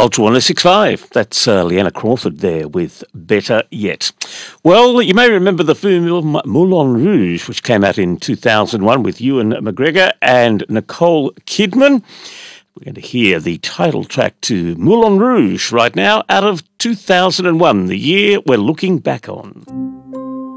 Ultra 1065. That's Leanna Crawford there with Better Yet. Well, you may remember the film Moulin Rouge, which came out in 2001 with Ewan McGregor and Nicole Kidman. We're going to hear the title track to Moulin Rouge right now out of 2001, the year we're looking back on.